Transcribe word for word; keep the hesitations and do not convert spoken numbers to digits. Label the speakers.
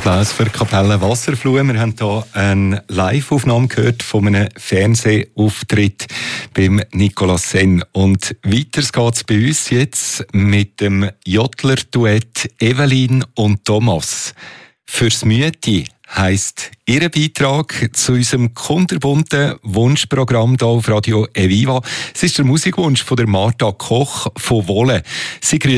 Speaker 1: Applaus für Kapelle Wasserfluh. Wir haben hier eine Live-Aufnahme gehört von einem Fernsehauftritt beim Nicolas Senn. Und weiter geht's bei uns jetzt mit dem Jodler-Duett Evelyn und Thomas. «Fürs Müeti» heisst ihr Beitrag zu unserem kunterbunten Wunschprogramm hier auf Radio Eviva. Es ist der Musikwunsch von der Martha Koch von Wohlen. Sie